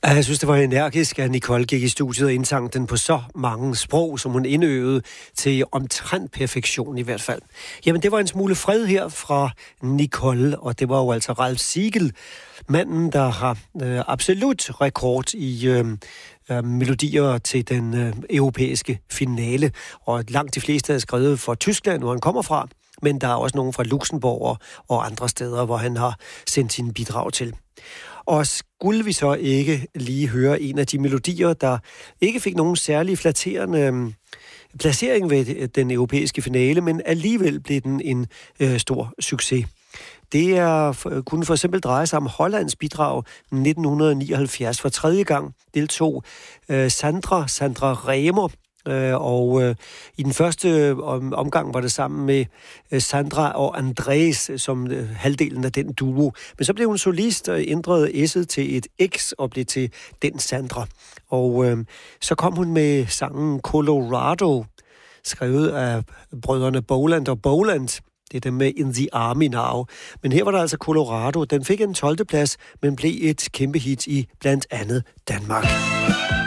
Jeg synes, det var energisk, at Nicole gik i studiet og indsang den på så mange sprog, som hun indøvede til omtrent perfektion i hvert fald. Jamen, det var en smule fred her fra Nicole, og det var jo altså Ralf Siegel, manden, der har absolut rekord i melodier til den europæiske finale. Og langt de fleste er skrevet fra Tyskland, hvor han kommer fra, men der er også nogen fra Luxembourg og andre steder, hvor han har sendt sine bidrag til. Og skulle vi så ikke lige høre en af de melodier, der ikke fik nogen særlig flatterende placering ved den europæiske finale, men alligevel blev den en stor succes. Det kunne for eksempel dreje sig om Hollands bidrag 1979. For tredje gang deltog Sandra Remer. Og i den første omgang var det sammen med Sandra og Andres som halvdelen af den duo. Men så blev hun solist og ændrede S'et til et X og blev til den Sandra. Og så kom hun med sangen Colorado, skrevet af brødrene Boland og Boland. Det er dem med In the Army Now. Men her var der altså Colorado. Den fik en 12. plads, men blev et kæmpe hit i blandt andet Danmark.